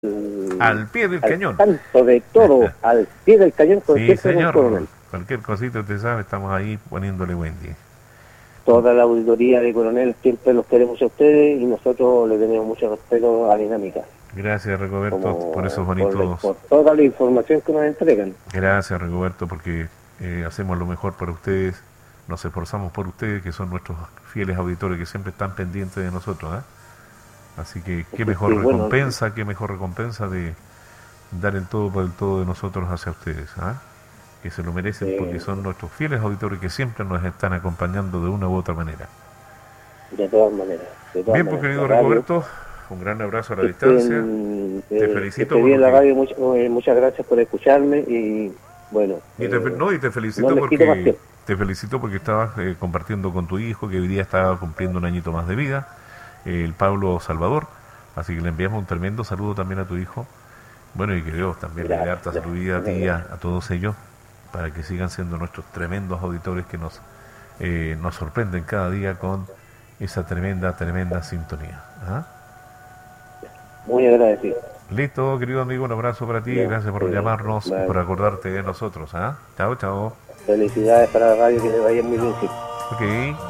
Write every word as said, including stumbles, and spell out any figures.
Al pie del al cañón. tanto de todo, al pie del cañón con Sí, siempre con Coronel. señor. Cualquier cosita, usted sabe, estamos ahí poniéndole buen día. Toda la auditoría de Coronel siempre los queremos a ustedes y nosotros le tenemos mucho respeto a Dinámica. Gracias, Rigoberto, Como por esos por, la- bonitos... por toda la información que nos entregan. Gracias, Rigoberto, porque eh, hacemos lo mejor para ustedes, nos esforzamos por ustedes, que son nuestros fieles auditores que siempre están pendientes de nosotros, ¿eh? Así que qué mejor Sí, bueno, recompensa, qué mejor recompensa de dar el todo por el todo de nosotros hacia ustedes, ¿ah? Que se lo merecen eh, porque son nuestros fieles auditores que siempre nos están acompañando de una u otra manera. de todas maneras. De todas Bien, pues maneras. querido La radio, Rigoberto, un gran abrazo a la que distancia. estén, Te eh, felicito que esté bien la porque... radio, much- eh, muchas gracias por escucharme y bueno, Y te, eh, no, y te felicito no les quito más porque tiempo. te felicito porque estabas eh, compartiendo con tu hijo que hoy día estaba cumpliendo un añito más de vida, eh, el Pablo Salvador. Así que le enviamos un tremendo saludo también a tu hijo. Bueno, y que Dios también le dé harta salud a ti y a, a todos ellos para que sigan siendo nuestros tremendos auditores que nos, eh, nos sorprenden cada día con esa tremenda, tremenda sintonía. ¿Ah? Muy agradecido. Listo, querido amigo, un abrazo para ti, Ya, gracias por eh, llamarnos y vale. por acordarte de nosotros. ¿Ah? Chao, chao. Felicidades para la radio, que le vaya muy bien. Sí. Ok.